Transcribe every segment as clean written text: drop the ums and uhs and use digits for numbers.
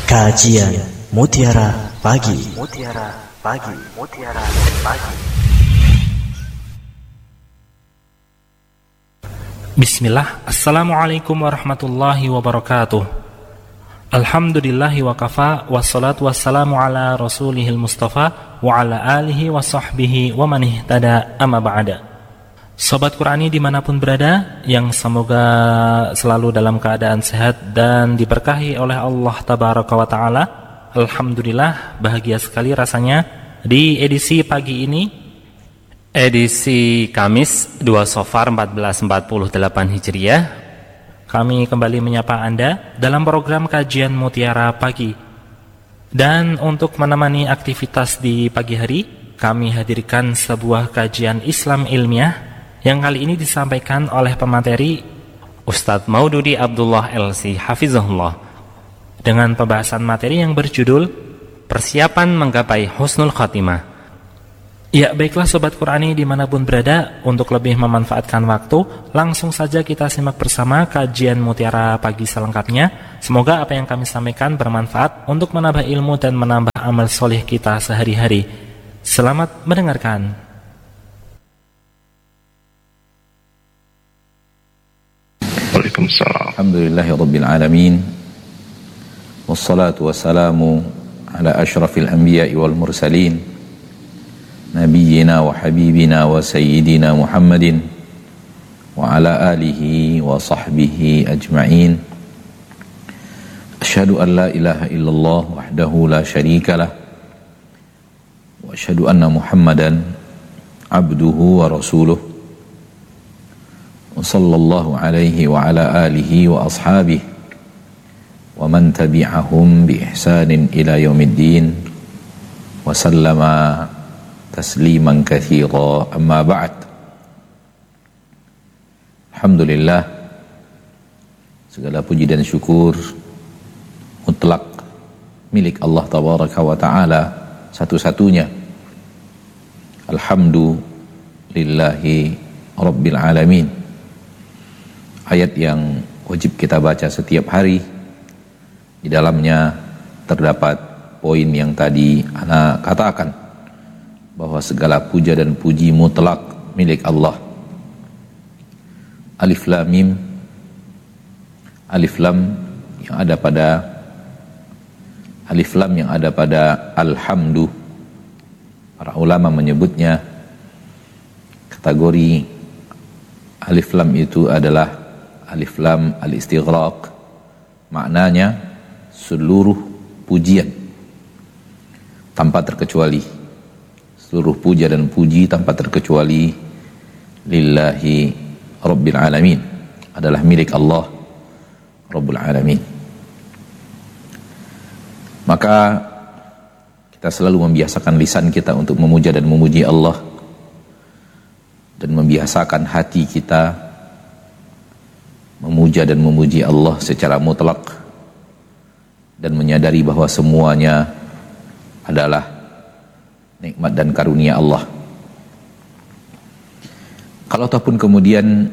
Kajian Mutiara Pagi. Bismillah. Assalamualaikum warahmatullahi wabarakatuh. Alhamdulillahi wa kafa, wassalatu wassalamu ala rasulihil mustafa wa ala alihi wa sahbihi wa man ihtada, amma ba'da. Sobat Qurani dimanapun berada, yang semoga selalu dalam keadaan sehat dan diberkahi oleh Allah Tabaraka wa Ta'ala. Alhamdulillah, bahagia sekali rasanya di edisi pagi ini, edisi Kamis 2 Safar 1448 Hijriah, kami kembali menyapa Anda dalam program kajian Mutiara Pagi. Dan untuk menemani aktivitas di pagi hari, kami hadirkan sebuah kajian Islam ilmiah yang kali ini disampaikan oleh pemateri Ustadz Maududi Abdullah LC Hafizahullah, dengan pembahasan materi yang berjudul Persiapan Menggapai Husnul Khatimah. Ya, baiklah Sobat Qurani dimanapun berada, untuk lebih memanfaatkan waktu, langsung saja kita simak bersama kajian Mutiara Pagi selengkapnya. Semoga apa yang kami sampaikan bermanfaat untuk menambah ilmu dan menambah amal soleh kita sehari-hari. Selamat mendengarkan. Waalaikumsalam. Alhamdulillahirabbil alamin. Wassalatu wassalamu ala asyrafil anbiya'i wal mursalin, nabiyyina wa habibina wa sayyidina Muhammadin wa ala alihi wa sahbihi ajma'in. Asyhadu an la ilaha illallah wahdahu la syarikalah wa asyhadu anna Muhammadan abduhu wa rasuluh. Sallallahu alaihi wa ala alihi wa ashabihi wa man tabi'ahum bi ihsanin ila yaumiddin wa sallama tasliman katsira, amma ba'd. Alhamdulillah, segala puji dan syukur mutlak milik Allah Tabaraka wa Ta'ala satu-satunya. Alhamdulillahi Rabbil Alamin. Ayat yang wajib kita baca setiap hari. Di dalamnya terdapat poin yang tadi ana katakan, bahwa segala puja dan puji mutlak milik Allah. Alif Lam Mim. Alif Lam yang ada pada Alif Lam yang ada pada Alhamdu. Para ulama menyebutnya kategori Alif Lam itu adalah Alif Lam al-istighraq, maknanya seluruh pujian tanpa terkecuali, seluruh puja dan puji tanpa terkecuali lillahi rabbil alamin, adalah milik Allah Rabbul Alamin. Maka kita selalu membiasakan lisan kita untuk memuja dan memuji Allah, dan membiasakan hati kita memuja dan memuji Allah secara mutlak, dan menyadari bahwa semuanya adalah nikmat dan karunia Allah. Kalau ataupun kemudian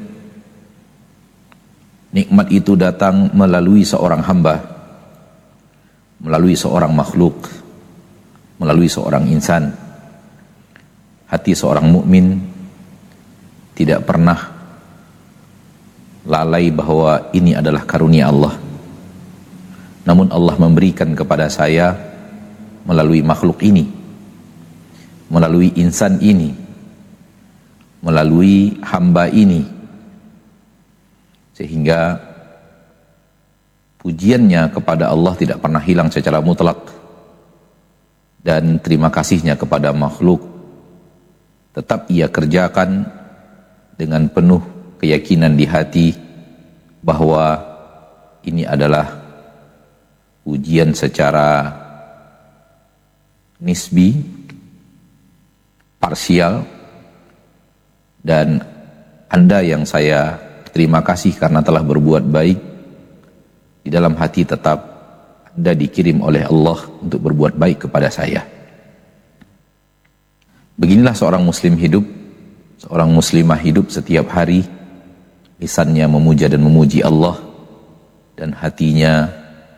nikmat itu datang melalui seorang hamba, melalui seorang makhluk, melalui seorang insan, hati seorang mukmin tidak pernah lalai bahwa ini adalah karunia Allah. Namun Allah memberikan kepada saya melalui makhluk ini, melalui insan ini, melalui hamba ini, sehingga pujiannya kepada Allah tidak pernah hilang secara mutlak, dan terima kasihnya kepada makhluk tetap ia kerjakan dengan penuh keyakinan di hati bahwa ini adalah ujian secara nisbi, parsial, dan Anda yang saya terima kasih karena telah berbuat baik, di dalam hati tetap Anda dikirim oleh Allah untuk berbuat baik kepada saya. Beginilah seorang muslim hidup, seorang muslimah hidup setiap hari. Lisannya memuja dan memuji Allah, dan hatinya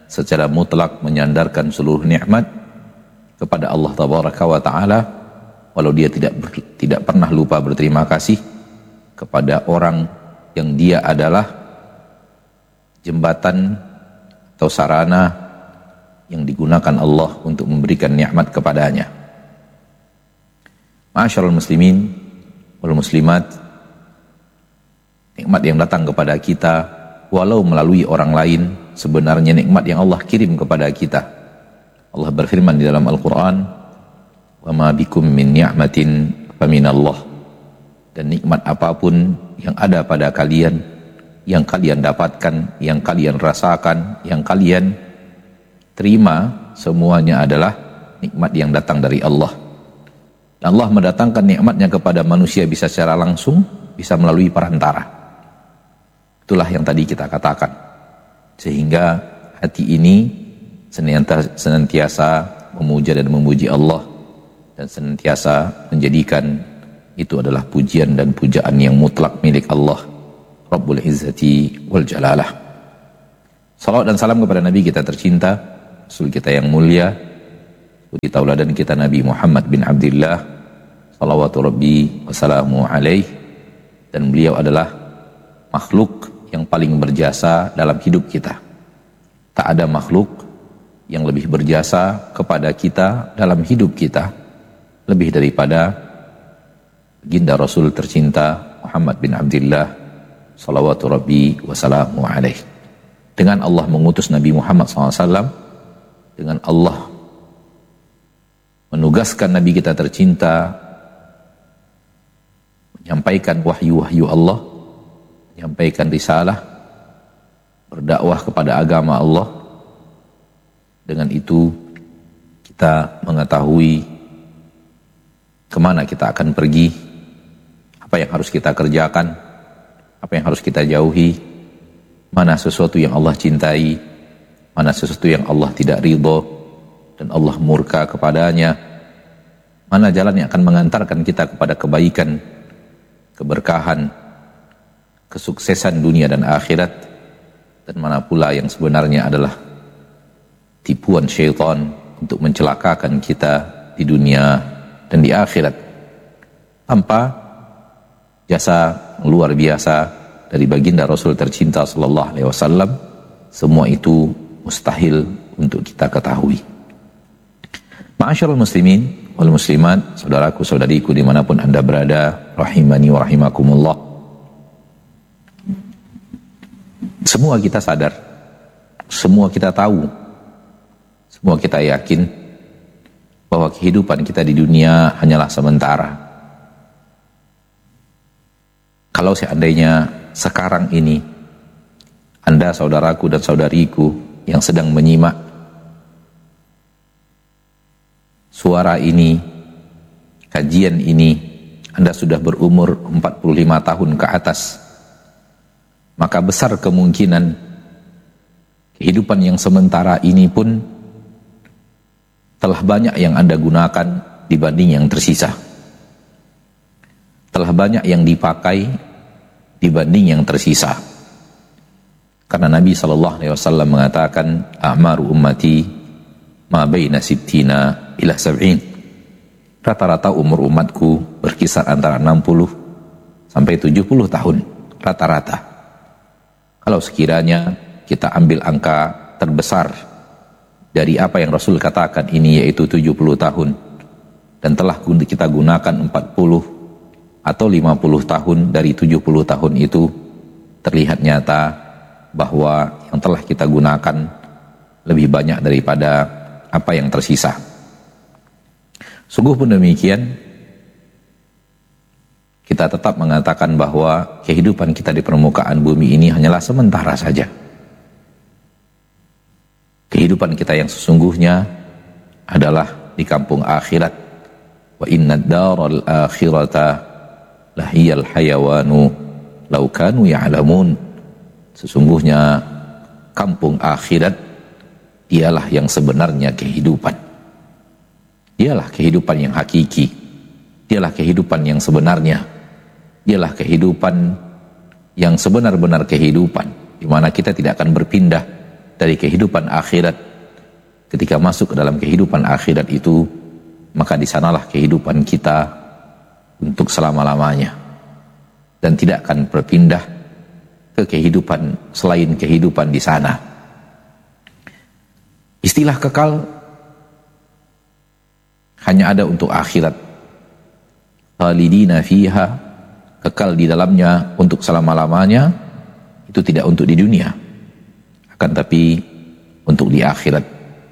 secara mutlak menyandarkan seluruh nikmat kepada Allah Tabaraka wa Ta'ala, walau dia tidak pernah lupa berterima kasih kepada orang yang dia adalah jembatan atau sarana yang digunakan Allah untuk memberikan nikmat kepadanya. Ma'asyiral muslimin wal muslimat, nikmat yang datang kepada kita walau melalui orang lain sebenarnya nikmat yang Allah kirim kepada kita. Allah berfirman di dalam Al-Quran, wa ma bikum min ni'matin faminallah. Dan nikmat apapun yang ada pada kalian, yang kalian dapatkan, yang kalian rasakan, yang kalian terima, semuanya adalah nikmat yang datang dari Allah. Dan Allah mendatangkan nikmatnya kepada manusia bisa secara langsung, bisa melalui perantara. Itulah yang tadi kita katakan. Sehingga hati ini senantiasa memuja dan memuji Allah, dan senantiasa menjadikan itu adalah pujian dan pujaan yang mutlak milik Allah Rabbul Izzati wal Jalalah. Salawat dan salam kepada Nabi kita tercinta, Rasul kita yang mulia, suri tauladan kita Nabi Muhammad bin Abdullah, salawatu Rabbi wassalamu alaih. Dan beliau adalah makhluk yang paling berjasa dalam hidup kita. Tak ada makhluk yang lebih berjasa kepada kita dalam hidup kita lebih daripada baginda Rasul tercinta Muhammad bin Abdullah, salawatu Rabbi wassalamu alaih. Dengan Allah mengutus Nabi Muhammad SAW, dengan Allah menugaskan Nabi kita tercinta menyampaikan wahyu-wahyu Allah, menyampaikan risalah, berdakwah kepada agama Allah. Dengan itu kita mengetahui kemana kita akan pergi, apa yang harus kita kerjakan, apa yang harus kita jauhi, mana sesuatu yang Allah cintai, mana sesuatu yang Allah tidak ridho dan Allah murka kepadanya, mana jalan yang akan mengantarkan kita kepada kebaikan, keberkahan, kesuksesan dunia dan akhirat, dan mana pula yang sebenarnya adalah tipuan syaitan untuk mencelakakan kita di dunia dan di akhirat. Tanpa jasa luar biasa dari baginda Rasul tercinta sallallahu alaihi wasallam, semua itu mustahil untuk kita ketahui. Ma'asyiral muslimin wal muslimat, saudaraku saudariku dimanapun anda berada, rahimani wa rahimakumullah. Semua kita sadar, semua kita tahu, semua kita yakin bahwa kehidupan kita di dunia hanyalah sementara. Kalau seandainya sekarang ini anda, saudaraku dan saudariku yang sedang menyimak suara ini, kajian ini, anda sudah berumur 45 tahun ke atas, maka besar kemungkinan kehidupan yang sementara ini pun telah banyak yang anda gunakan dibanding yang tersisa. Telah banyak yang dipakai dibanding yang tersisa. Karena Nabi SAW mengatakan, a'maru ummati ma baina sittina ila sab'in. Rata-rata umur umatku berkisar antara 60 sampai 70 tahun. Rata-rata. Kalau sekiranya kita ambil angka terbesar dari apa yang Rasul katakan ini, yaitu 70 tahun, dan telah kita gunakan 40 atau 50 tahun dari 70 tahun itu, terlihat nyata bahwa yang telah kita gunakan lebih banyak daripada apa yang tersisa. Sungguh pun demikian, kita tetap mengatakan bahwa kehidupan kita di permukaan bumi ini hanyalah sementara saja. Kehidupan kita yang sesungguhnya adalah di kampung akhirat. Wa inna daral akhirata lahiyal hayawanu law kanu ya'lamun. Sesungguhnya kampung akhirat dialah yang sebenarnya kehidupan. Dialah kehidupan yang hakiki. Dialah kehidupan yang sebenarnya. Dialah kehidupan yang sebenar-benar kehidupan, di mana kita tidak akan berpindah dari kehidupan akhirat. Ketika masuk ke dalam kehidupan akhirat itu, maka di sanalah kehidupan kita untuk selama-lamanya, dan tidak akan berpindah ke kehidupan selain kehidupan di sana. Istilah kekal hanya ada untuk akhirat. Khalidina fiha, kekal di dalamnya untuk selama-lamanya, itu tidak untuk di dunia, akan tapi untuk di akhirat.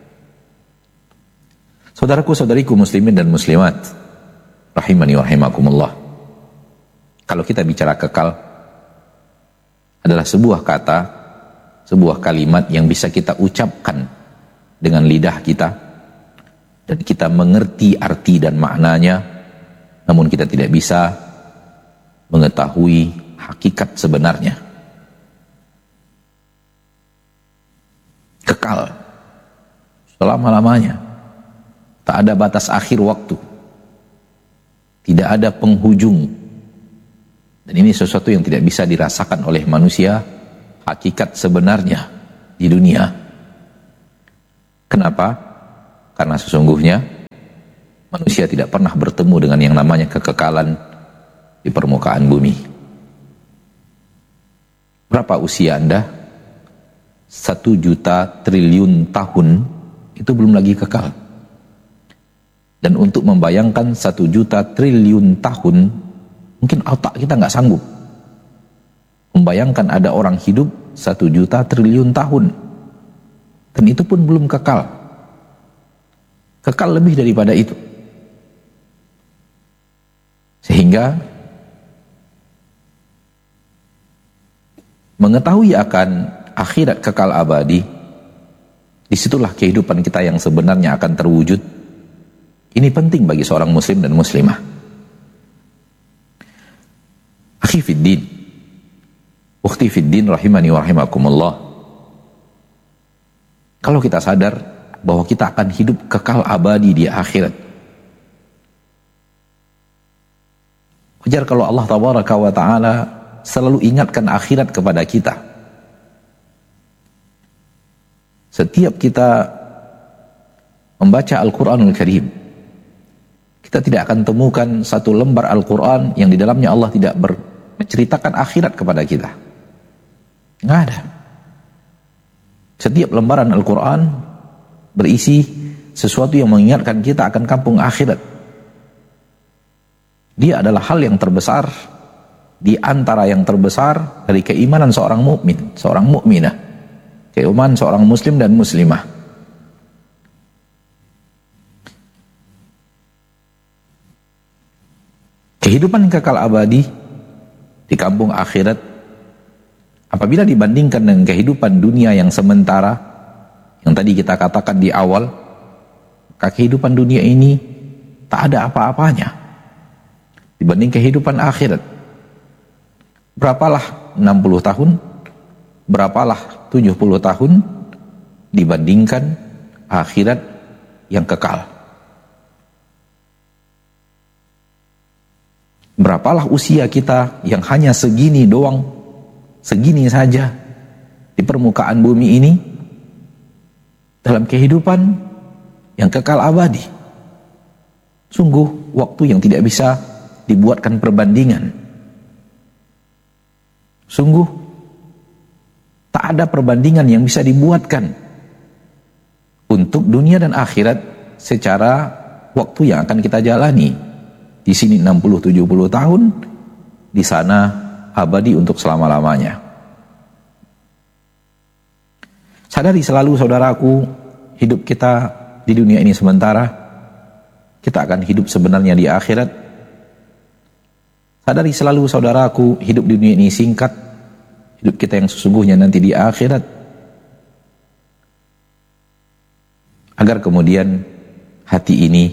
Saudaraku, saudariku muslimin dan muslimat, rahimani wa rahimakumullah. Kalau kita bicara kekal, adalah sebuah kata, sebuah kalimat yang bisa kita ucapkan dengan lidah kita, dan kita mengerti arti dan maknanya, namun kita tidak bisa mengetahui hakikat sebenarnya. Kekal selama-lamanya, tak ada batas akhir waktu, tidak ada penghujung, dan ini sesuatu yang tidak bisa dirasakan oleh manusia hakikat sebenarnya di dunia. Kenapa? Karena sesungguhnya manusia tidak pernah bertemu dengan yang namanya kekekalan di permukaan bumi. Berapa usia Anda? 1 juta triliun tahun itu belum lagi kekal. Dan untuk membayangkan 1 juta triliun tahun, mungkin otak kita nggak sanggup membayangkan ada orang hidup 1 juta triliun tahun, dan itu pun belum kekal. Kekal lebih daripada itu. Sehingga mengetahui akan akhirat kekal abadi, disitulah kehidupan kita yang sebenarnya akan terwujud. Ini penting bagi seorang muslim dan muslimah. Akhi fiddin, ukhti fiddin, rahimani wa rahimakumullah. Kalau kita sadar bahwa kita akan hidup kekal abadi di akhirat, wajar kalau Allah tabaraka wa ta'ala selalu ingatkan akhirat kepada kita. Setiap kita membaca Al-Quranul Karim, kita tidak akan temukan satu lembar Al-Quran yang di dalamnya Allah tidak menceritakan akhirat kepada kita. Nggak ada. Setiap lembaran Al-Quran berisi sesuatu yang mengingatkan kita akan kampung akhirat. Dia adalah hal yang terbesar di antara yang terbesar dari keimanan seorang mukmin, seorang mukminah, keimanan seorang muslim dan muslimah. Kehidupan kekal abadi di kampung akhirat, apabila dibandingkan dengan kehidupan dunia yang sementara, yang tadi kita katakan di awal, maka kehidupan dunia ini tak ada apa-apanya dibanding kehidupan akhirat. Berapalah 60 tahun, berapalah 70 tahun dibandingkan akhirat yang kekal. Berapalah usia kita yang hanya segini doang, segini saja di permukaan bumi ini, dalam kehidupan yang kekal abadi. Sungguh waktu yang tidak bisa dibuatkan perbandingan. Sungguh tak ada perbandingan yang bisa dibuatkan untuk dunia dan akhirat secara waktu yang akan kita jalani. Di sini 60-70 tahun, di sana abadi untuk selama-lamanya. Sadari selalu saudaraku, hidup kita di dunia ini sementara, kita akan hidup sebenarnya di akhirat. Sadari selalu saudaraku, hidup di dunia ini singkat, hidup kita yang sesungguhnya nanti di akhirat. Agar kemudian hati ini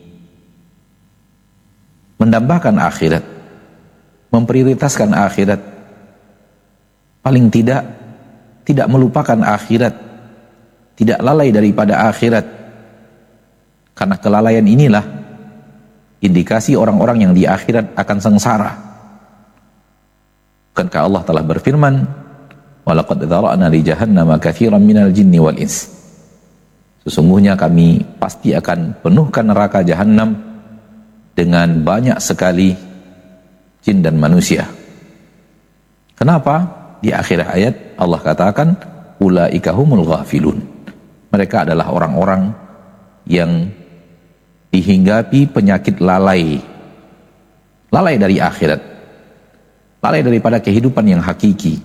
mendambakan akhirat, memprioritaskan akhirat, paling tidak melupakan akhirat, tidak lalai daripada akhirat. Karena kelalaian inilah indikasi orang-orang yang di akhirat akan sengsara. Bukankah Allah telah berfirman, Walaqad dzara'na li jahannama katsiran minal jinni wal ins. Sesungguhnya kami pasti akan penuhkan neraka jahanam dengan banyak sekali jin dan manusia. Kenapa? Di akhir ayat Allah katakan ulaika humul ghafilun. Mereka adalah orang-orang yang dihinggapi penyakit lalai. Lalai dari akhirat. Lalai daripada kehidupan yang hakiki.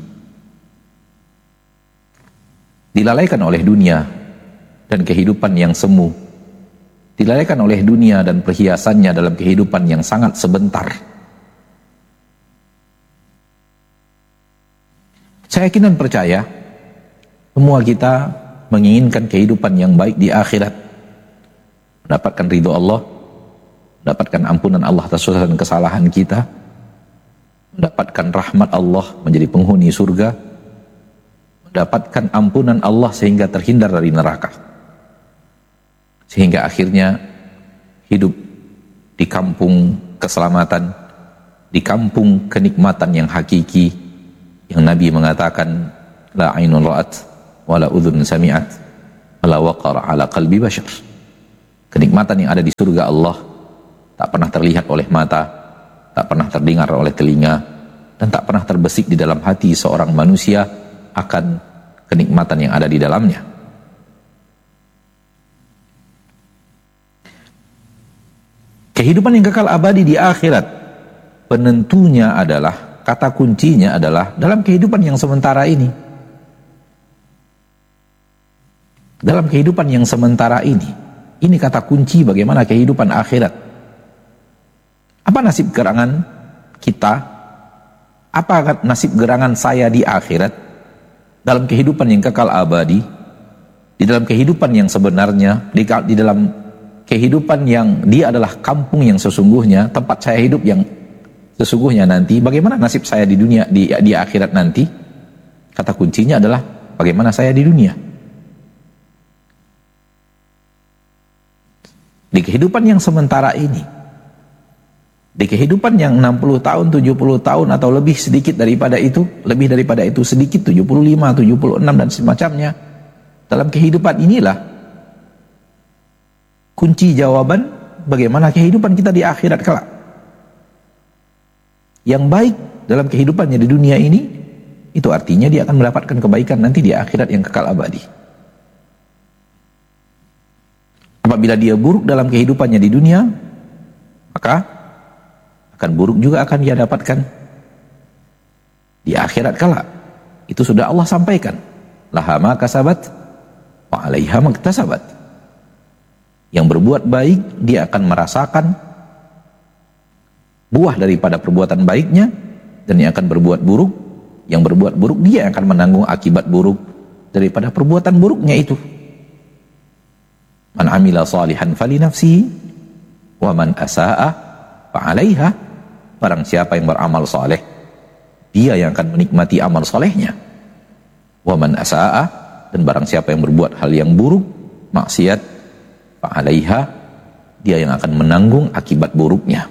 Dilalaikan oleh dunia dan kehidupan yang semu. Dilalaikan oleh dunia dan perhiasannya dalam kehidupan yang sangat sebentar. Saya yakin dan percaya semua kita menginginkan kehidupan yang baik di akhirat, mendapatkan ridho Allah, mendapatkan ampunan Allah atas dosa dan kesalahan kita, mendapatkan rahmat Allah menjadi penghuni surga, mendapatkan ampunan Allah sehingga terhindar dari neraka, sehingga akhirnya hidup di kampung keselamatan, di kampung kenikmatan yang hakiki, yang Nabi mengatakan la ainun ra'at wala udhun sami'at wala waqara ala qalbi bashar. Kenikmatan yang ada di surga Allah tak pernah terlihat oleh mata, tak pernah terdengar oleh telinga, dan tak pernah terbesik di dalam hati seorang manusia akan kenikmatan yang ada di dalamnya. Kehidupan yang kekal abadi di akhirat, penentunya adalah, kata kuncinya adalah dalam kehidupan yang sementara ini. Dalam kehidupan yang sementara ini kata kunci bagaimana kehidupan akhirat. Apa nasib gerangan kita? Apa nasib gerangan saya di akhirat? Dalam kehidupan yang kekal abadi, di dalam kehidupan yang sebenarnya, di dalam kehidupan yang dia adalah kampung yang sesungguhnya, tempat saya hidup yang sesungguhnya nanti. Bagaimana nasib saya di dunia, di akhirat nanti? Kata kuncinya adalah bagaimana saya di dunia. Di kehidupan yang sementara ini, di kehidupan yang 60 tahun, 70 tahun atau lebih sedikit daripada itu, lebih daripada itu sedikit, 75, 76 dan semacamnya, dalam kehidupan inilah kunci jawaban bagaimana kehidupan kita di akhirat kelak. Yang baik dalam kehidupannya di dunia ini, itu artinya dia akan mendapatkan kebaikan nanti di akhirat yang kekal abadi. Apabila dia buruk dalam kehidupannya di dunia, maka akan buruk juga akan dia dapatkan di akhirat kelak. Itu sudah Allah sampaikan. Laha ma kasabat wa 'alaiha maktasabat. Yang berbuat baik dia akan merasakan buah daripada perbuatan baiknya, dan yang akan berbuat buruk, yang berbuat buruk dia akan menanggung akibat buruk daripada perbuatan buruknya itu. Man amila salihan fali nafsihi wa man asaa fa 'alaiha. Barang siapa yang beramal saleh, dia yang akan menikmati amal salehnya. Wa man asaa, dan barang siapa yang berbuat hal yang buruk, maksiat, fa 'alaiha, dia yang akan menanggung akibat buruknya.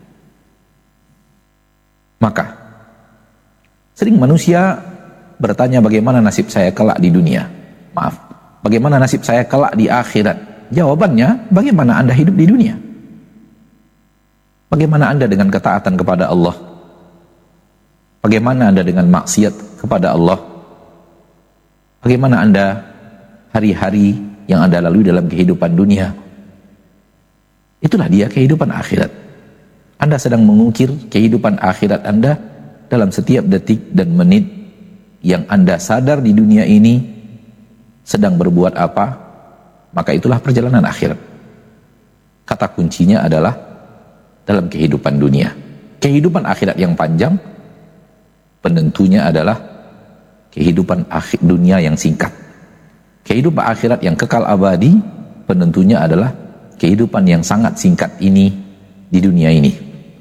Maka sering manusia bertanya bagaimana nasib saya kelak di dunia. Bagaimana nasib saya kelak di akhirat? Jawabannya, bagaimana Anda hidup di dunia? Bagaimana Anda dengan ketaatan kepada Allah? Bagaimana Anda dengan maksiat kepada Allah? Bagaimana Anda hari-hari yang Anda lalui dalam kehidupan dunia? Itulah dia kehidupan akhirat. Anda sedang mengukir kehidupan akhirat Anda dalam setiap detik dan menit yang Anda sadar di dunia ini sedang berbuat apa, maka itulah perjalanan akhirat. Kata kuncinya adalah dalam kehidupan dunia. Kehidupan akhirat yang panjang, penentunya adalah kehidupan dunia yang singkat. Kehidupan akhirat yang kekal abadi, penentunya adalah kehidupan yang sangat singkat ini di dunia ini.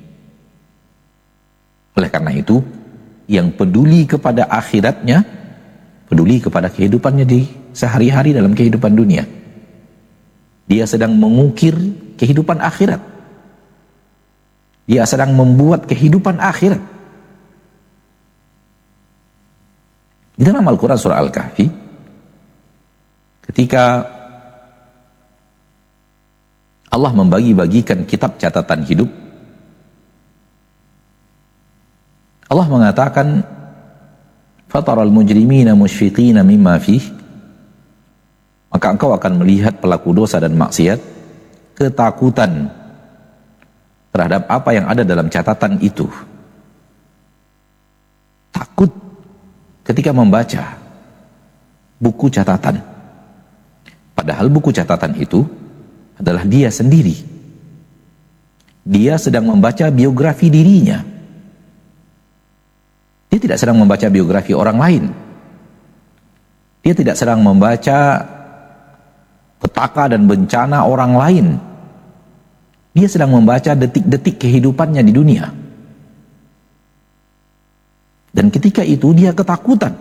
Oleh karena itu, yang peduli kepada akhiratnya, peduli kepada kehidupannya di sehari-hari dalam kehidupan dunia. Dia sedang mengukir kehidupan akhirat. Dia sedang membuat kehidupan akhirat. Di dalam Al-Quran surah Al-Kahfi, ketika Allah membagi-bagikan kitab catatan hidup, Allah mengatakan, "Fataral mujrimina musyfiqina mimma fih." Maka engkau akan melihat pelaku dosa dan maksiat ketakutan terhadap apa yang ada dalam catatan itu. Takut ketika membaca buku catatan. Padahal buku catatan itu adalah dia sendiri. Dia sedang membaca biografi dirinya. Dia tidak sedang membaca biografi orang lain. Dia tidak sedang membaca petaka dan bencana orang lain. Dia sedang membaca detik-detik kehidupannya di dunia. Dan ketika itu dia ketakutan.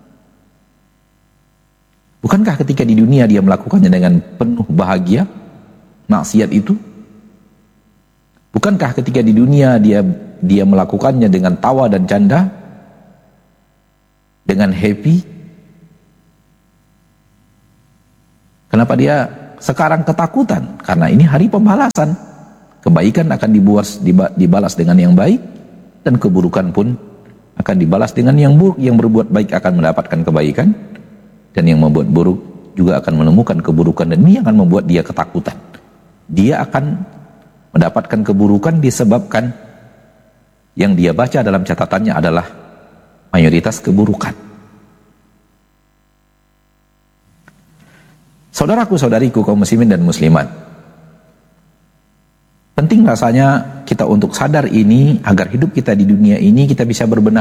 Bukankah ketika di dunia dia melakukannya dengan penuh bahagia, maksiat itu? Bukankah ketika di dunia dia melakukannya dengan tawa dan canda, dengan happy? Kenapa dia sekarang ketakutan? Karena ini hari pembalasan. Kebaikan akan dibalas dengan yang baik, dan keburukan pun akan dibalas dengan yang buruk. Yang berbuat baik akan mendapatkan kebaikan, dan yang membuat buruk juga akan menemukan keburukan, dan ini akan membuat dia ketakutan. Dia akan mendapatkan keburukan disebabkan yang dia baca dalam catatannya adalah mayoritas keburukan. Saudaraku, saudariku, kaum muslimin dan muslimat, penting rasanya kita untuk sadar ini agar hidup kita di dunia ini kita bisa berbenah.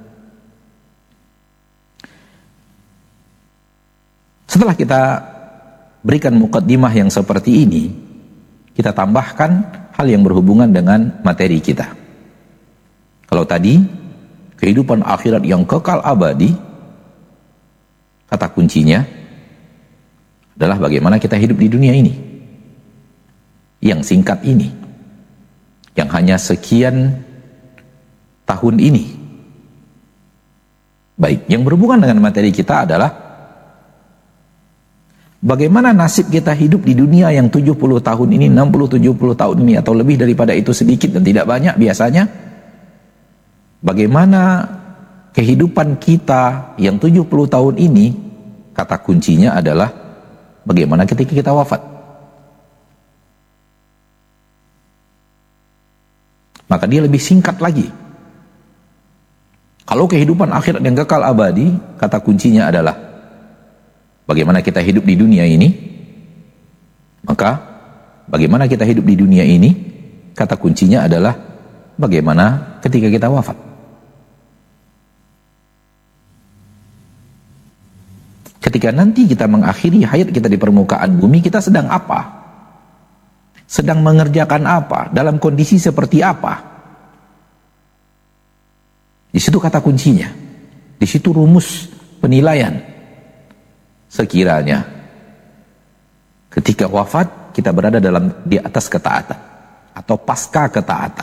Setelah kita berikan muqaddimah yang seperti ini, kita tambahkan hal yang berhubungan dengan materi kita. Kalau tadi kehidupan akhirat yang kekal abadi, kata kuncinya adalah bagaimana kita hidup di dunia ini yang singkat ini, yang hanya sekian tahun ini. Baik, yang berhubungan dengan materi kita adalah bagaimana nasib kita hidup di dunia yang 70 tahun ini, 60-70 tahun ini, atau lebih daripada itu, sedikit dan tidak banyak biasanya. Bagaimana kehidupan kita yang 70 tahun ini, kata kuncinya adalah bagaimana ketika kita wafat. Maka dia lebih singkat lagi. Kalau kehidupan akhirat yang kekal abadi, kata kuncinya adalah bagaimana kita hidup di dunia ini. Maka bagaimana kita hidup di dunia ini, kata kuncinya adalah bagaimana ketika kita wafat. Ketika nanti kita mengakhiri hayat kita di permukaan bumi, kita sedang apa? Sedang mengerjakan apa? Dalam kondisi seperti apa? Di situ kata kuncinya. Di situ rumus penilaian. Sekiranya ketika wafat kita berada di atas ketaatan atau pasca ketaatan,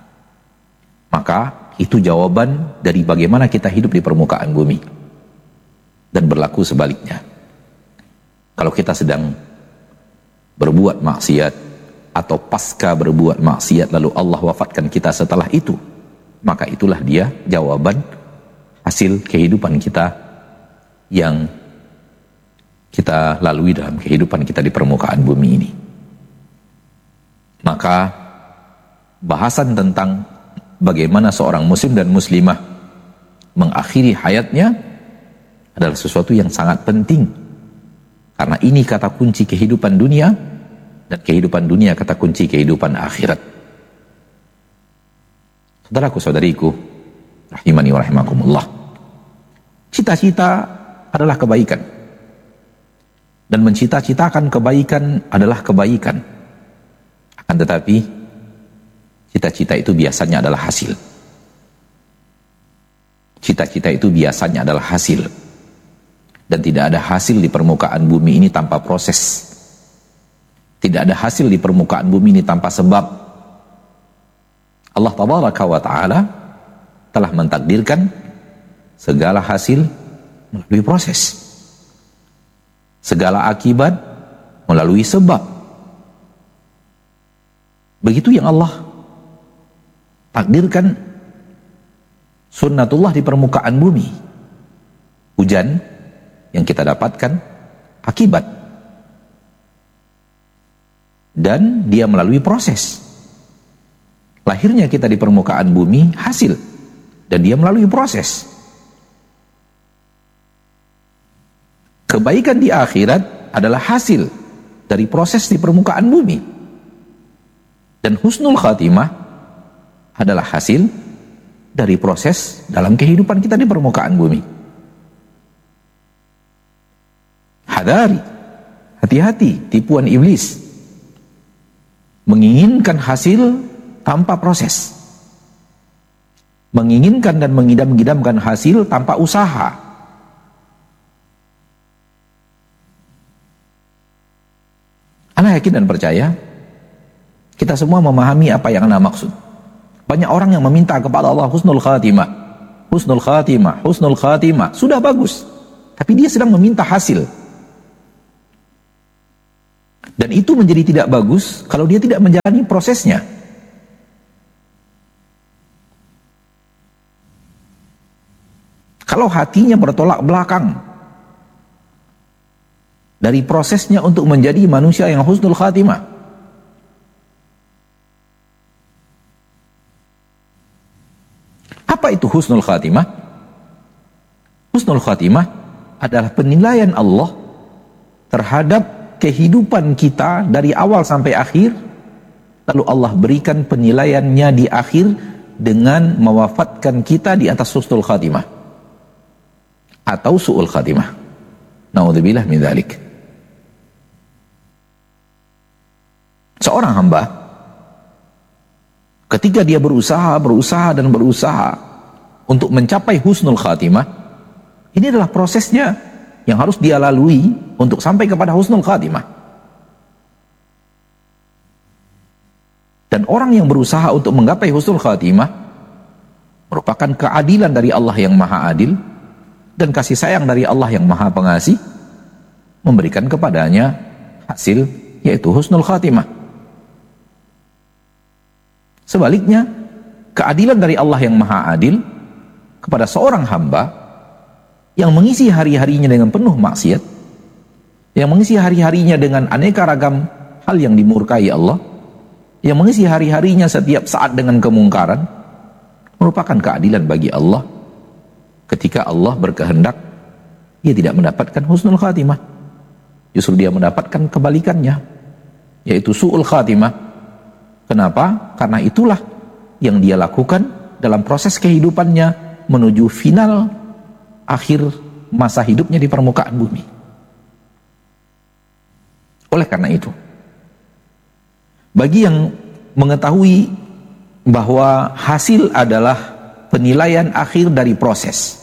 maka itu jawaban dari bagaimana kita hidup di permukaan bumi. Dan berlaku sebaliknya. Kalau kita sedang berbuat maksiat atau pasca berbuat maksiat lalu Allah wafatkan kita setelah itu, maka itulah dia jawaban hasil kehidupan kita yang kita lalui dalam kehidupan kita di permukaan bumi ini. Maka bahasan tentang bagaimana seorang muslim dan muslimah mengakhiri hayatnya adalah sesuatu yang sangat penting, karena ini kata kunci kehidupan dunia, dan kehidupan dunia kata kunci kehidupan akhirat. Saudaraku, saudariku, rahimani wa rahimakumullah, cita-cita adalah kebaikan, dan mencita-citakan kebaikan adalah kebaikan. Akan tetapi cita-cita itu biasanya adalah hasil. Cita-cita itu biasanya adalah hasil. Dan tidak ada hasil di permukaan bumi ini tanpa proses. Tidak ada hasil di permukaan bumi ini tanpa sebab. Allah tabaraka wa ta'ala telah mentakdirkan segala hasil melalui proses. Segala akibat melalui sebab. Begitu yang Allah takdirkan sunnatullah di permukaan bumi. Hujan yang kita dapatkan akibat. Dan dia melalui proses. Lahirnya kita di permukaan bumi hasil. Dan dia melalui proses. Kebaikan di akhirat adalah hasil dari proses di permukaan bumi. Dan husnul khatimah adalah hasil dari proses dalam kehidupan kita di permukaan bumi. Hadari, hati-hati tipuan iblis. Menginginkan hasil tanpa proses. Menginginkan dan mengidam-idamkan hasil tanpa usaha. Ana yakin dan percaya kita semua memahami apa yang Ana maksud. Banyak orang yang meminta kepada Allah husnul khatimah. Husnul khatimah, husnul khatimah. Sudah bagus. Tapi dia sedang meminta hasil. Dan itu menjadi tidak bagus kalau dia tidak menjalani prosesnya. Kalau hatinya bertolak belakang dari prosesnya untuk menjadi manusia yang husnul khatimah, apa itu husnul khatimah? Husnul khatimah adalah penilaian Allah terhadap kehidupan kita dari awal sampai akhir, lalu Allah berikan penilaiannya di akhir dengan mewafatkan kita di atas husnul khatimah atau su'ul khatimah. Naudzubillah min dzalik. Seorang hamba ketika dia berusaha untuk mencapai husnul khatimah, ini adalah prosesnya yang harus dia lalui untuk sampai kepada husnul khatimah. Dan orang yang berusaha untuk menggapai husnul khatimah merupakan keadilan dari Allah yang maha adil dan kasih sayang dari Allah yang maha pengasih, memberikan kepadanya hasil yaitu husnul khatimah. Sebaliknya, keadilan dari Allah yang maha adil kepada seorang hamba yang mengisi hari-harinya dengan penuh maksiat, yang mengisi hari-harinya dengan aneka ragam hal yang dimurkai Allah, yang mengisi hari-harinya setiap saat dengan kemungkaran, merupakan keadilan bagi Allah ketika Allah berkehendak dia tidak mendapatkan husnul khatimah, justru dia mendapatkan kebalikannya, yaitu su'ul khatimah. Kenapa? Karena itulah yang dia lakukan dalam proses kehidupannya menuju final akhir masa hidupnya di permukaan bumi. Oleh karena itu, bagi yang mengetahui bahwa hasil adalah penilaian akhir dari proses,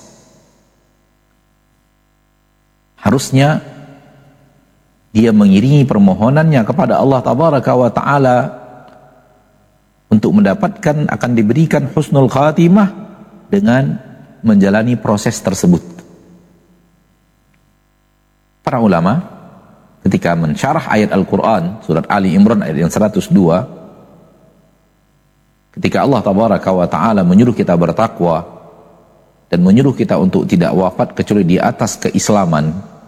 harusnya dia mengiringi permohonannya kepada Allah Tabaraka wa Ta'ala untuk mendapatkan akan diberikan husnul khatimah dengan menjalani proses tersebut. Para ulama ketika mensyarah ayat Al-Quran surat Ali Imran ayat yang 102, ketika Allah Tabaraka wa Ta'ala menyuruh kita bertakwa dan menyuruh kita untuk tidak wafat kecuali di atas keislaman,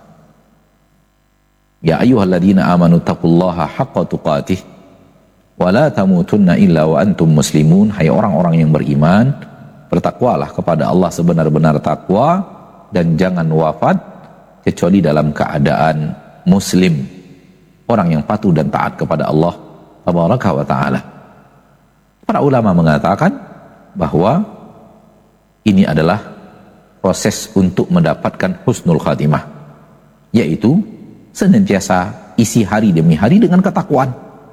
ya ayyuhalladzina amanu taqullaha haqqa tuqatih wa la tamutunna illa wa antum muslimun. Hai orang-orang yang beriman, bertakwalah kepada Allah sebenar-benar takwa dan jangan wafat kecuali dalam keadaan muslim, orang yang patuh dan taat kepada Allah Tabaraka wa Ta'ala. Para ulama mengatakan bahwa ini adalah proses untuk mendapatkan husnul khatimah, yaitu senantiasa isi hari demi hari dengan ketakwaan,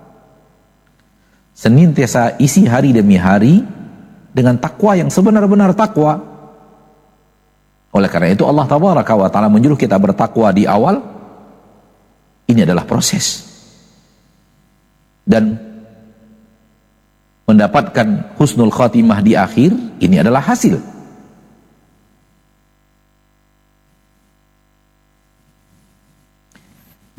senantiasa isi hari demi hari dengan takwa yang sebenar-benar takwa. Oleh karena itu Allah Tabaraka wa Ta'ala menyuruh kita bertakwa di awal. Ini adalah proses, dan mendapatkan husnul khatimah di akhir ini adalah hasil.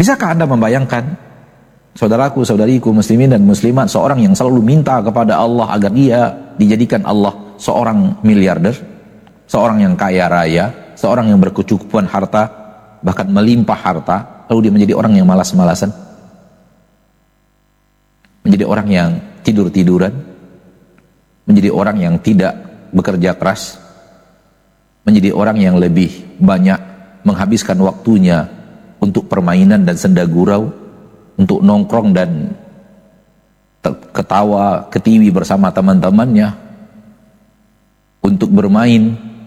Bisakah Anda membayangkan, saudaraku, saudariku, muslimin dan muslimat, seorang yang selalu minta kepada Allah agar dia dijadikan Allah seorang miliarder, seorang yang kaya raya, seorang yang berkecukupan harta, bahkan melimpah harta, lalu dia menjadi orang yang malas-malasan, menjadi orang yang tidur-tiduran, menjadi orang yang tidak bekerja keras, menjadi orang yang lebih banyak menghabiskan waktunya untuk permainan dan senda gurau, untuk nongkrong dan ketawa, ketiwi bersama teman-temannya, untuk bermain.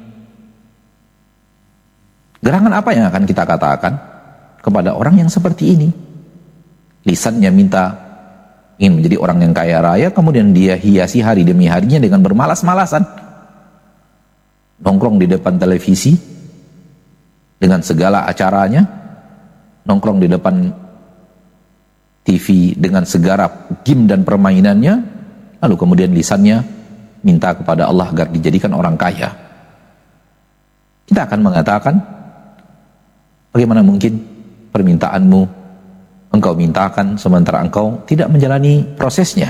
Gerangan apa yang akan kita katakan kepada orang yang seperti ini? Lisannya minta ingin menjadi orang yang kaya raya, kemudian dia hiasi hari demi harinya dengan bermalas-malasan, nongkrong di depan televisi dengan segala acaranya, nongkrong di depan TV dengan segala game dan permainannya, lalu kemudian lisannya minta kepada Allah agar dijadikan orang kaya. Kita akan mengatakan, bagaimana mungkin permintaanmu engkau mintakan sementara engkau tidak menjalani prosesnya?